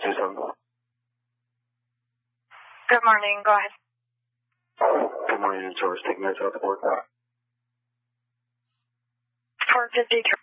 627. Good morning. Go ahead. Good morning, George. Taking guys out to board. 453.